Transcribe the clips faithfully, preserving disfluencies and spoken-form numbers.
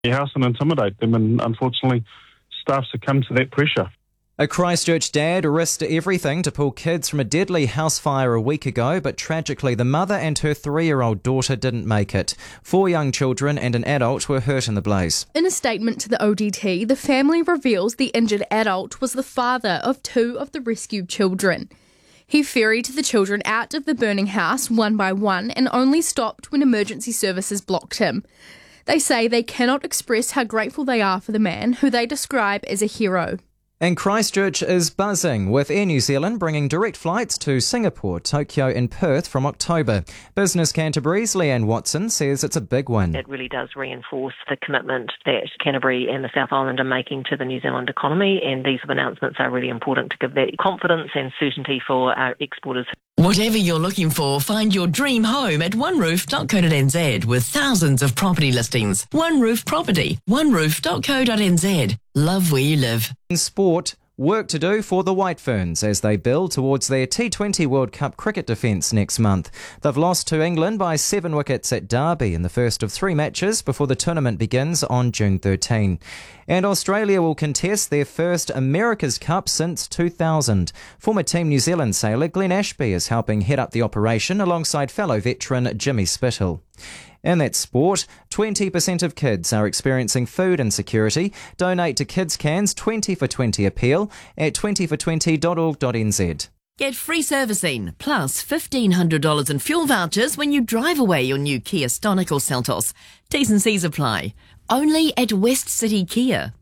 house and intimidate them, and unfortunately staff succumb to that pressure. A Christchurch dad risked everything to pull kids from a deadly house fire a week ago, but tragically the mother and her three-year-old daughter didn't make it. Four young children and an adult were hurt in the blaze. In a statement to the O D T, the family reveals the injured adult was the father of two of the rescued children. He ferried the children out of the burning house one by one and only stopped when emergency services blocked him. They say they cannot express how grateful they are for the man, who they describe as a hero. And Christchurch is buzzing, with Air New Zealand bringing direct flights to Singapore, Tokyo and Perth from October. Business Canterbury's Leanne Watson says it's a big win. It really does reinforce the commitment that Canterbury and the South Island are making to the New Zealand economy, and these announcements are really important to give that confidence and certainty for our exporters. Whatever you're looking for, find your dream home at one roof dot co dot n z with thousands of property listings. One Roof Property, one roof dot co dot n z. Love where you live. In sport, work to do for the White Ferns as they build towards their T twenty World Cup cricket defence next month. They've lost to England by seven wickets at Derby in the first of three matches before the tournament begins on June thirteenth. And Australia will contest their first America's Cup since two thousand. Former Team New Zealand sailor Glenn Ashby is helping head up the operation alongside fellow veteran Jimmy Spithill. In that sport, twenty percent of kids are experiencing food insecurity. Donate to Kids Can's twenty for twenty appeal at twenty for twenty dot org dot n z. Get free servicing plus fifteen hundred dollars in fuel vouchers when you drive away your new Kia Stonic or Seltos. T's and C's apply. Only at West City Kia.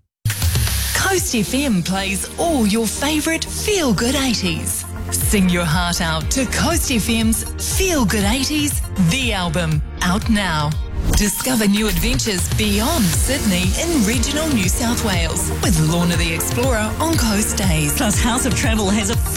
Coast F M plays all your favourite feel-good eighties. Sing your heart out to Coast F M's Feel Good eighties, the album, out now. Discover new adventures beyond Sydney in regional New South Wales with Lorna the Explorer on Coast Days. Plus, House of Travel has a